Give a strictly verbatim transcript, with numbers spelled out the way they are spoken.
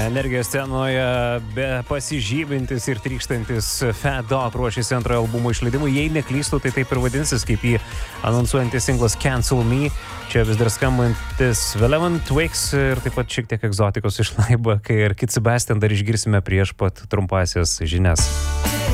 Energijos scenoje be pasižybintis ir trykštantis Fat Dog ruošiasi antrojo albumo išleidimui. Jei neklystu, tai taip ir vadinsis, kaip jį anonsuojantis singlas Cancel Me. Čia vis dar skambantis Velevant Twigs ir taip pat šiek tiek egzotikos iš Laiba, kai ir Kid Sebastian dar išgirsime prieš pat trumpasias žinias.